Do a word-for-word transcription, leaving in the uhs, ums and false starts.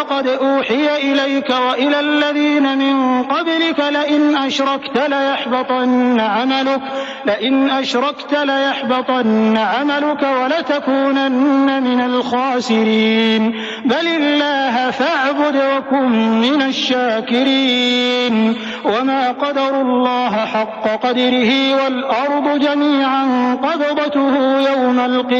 ولقد أوحي إليك وإلى الذين من قبلك لئن أشركت ليحبطن عملك لئن أشركت ليحبطن عملك ولتكونن من الخاسرين بل الله فاعبد وكن من الشاكرين وما قدروا الله حق قدره والأرض جميعا قبضته يوم القيامة